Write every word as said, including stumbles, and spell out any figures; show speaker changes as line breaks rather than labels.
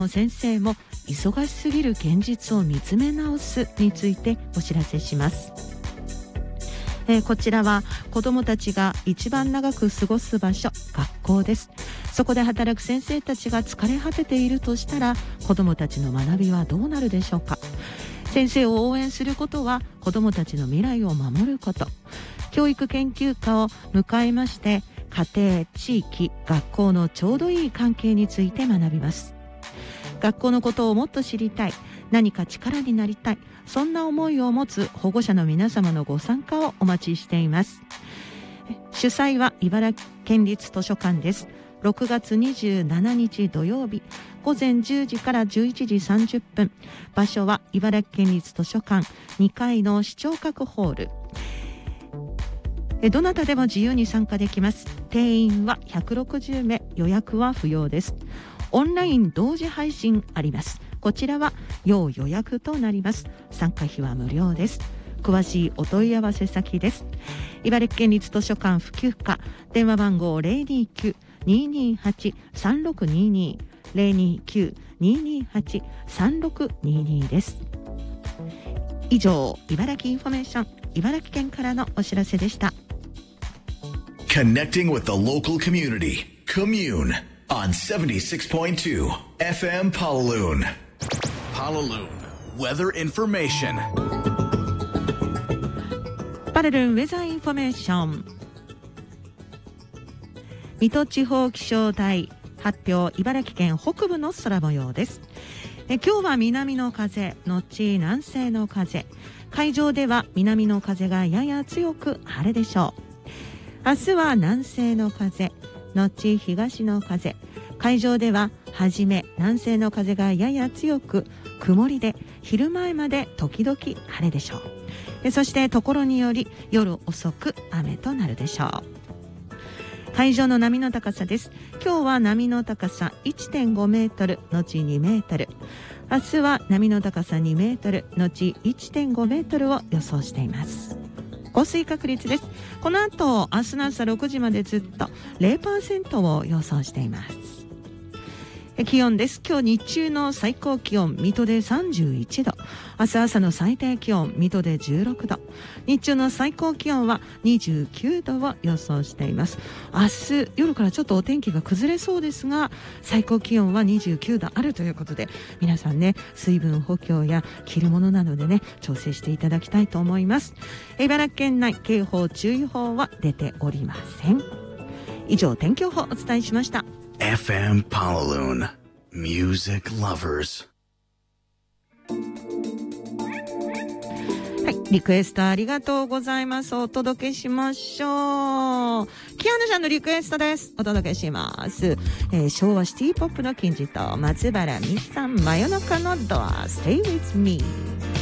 先生も忙しすぎる現実を見つめ直すについてお知らせします。えー、こちらは子どもたちが一番長く過ごす場所、学校です。そこで働く先生たちが疲れ果てているとしたら、子どもたちの学びはどうなるでしょうか。先生を応援することは子どもたちの未来を守ること。教育研究家を迎えまして、家庭、地域、学校のちょうどいい関係について学びます。学校のことをもっと知りたい、何か力になりたい、そんな思いを持つ保護者の皆様のご参加をお待ちしています。主催は茨城県立図書館です。ろくがつにじゅうしちにち土曜日、ごぜんじゅうじからじゅういちじさんじゅっぷん。場所は茨城県立図書館にかいの視聴覚ホール。どなたでも自由に参加できます。定員はひゃくろくじゅうめい、予約は不要です。オンライン同時配信あります。こちらは要予約となります。参加費は無料です。詳しいお問い合わせ先です。茨城県立図書館普及課、電話番号 ゼロにきゅう にーにーはち さんろくにーにー ゼロにきゅう にーにーはち さんろくにーにー です。以上、茨城インフォメーション、茨城県からのお知らせでした。
Connecting with the local community. Commune on seventy-six point two F M Pawaloon. Pawaloon Weather Information.
パレルンウェザーインフォメーション。水戸地方気象台発表、茨城県北部の空模様です。え今日は南の風のち南西の風、海上では南の風がやや強く晴れでしょう。明日は南西の風のち東の風、海上でははじめ南西の風がやや強く曇りで、昼前まで時々晴れでしょう。そしてところにより夜遅く雨となるでしょう。海上の波の高さです。今日は波の高さ いってんごメートルのちにメートル、明日は波の高さにメートルのち いってんごメートルを予想しています。降水確率です。この後明日の朝ろくじまでずっと ゼロパーセント を予想しています。気温です。今日日中の最高気温水戸でさんじゅういちど、明日朝の最低気温水戸でじゅうろくど、日中の最高気温はにじゅうきゅうどを予想しています。明日夜からちょっとお天気が崩れそうですが、最高気温はにじゅうきゅうどあるということで、皆さんね、水分補給や着るものなどでね、調整していただきたいと思います。茨城県内警報注意報は出ておりません。以上、天気予報をお伝えしました。
F M Pawaloon Music Lovers。
はい、リクエストありがとうございます。お届けしましょう。キアヌちゃんのリクエストです。お届けします、えー、昭和シティポップの金字塔、松原美さん、真夜中のドア Stay with me。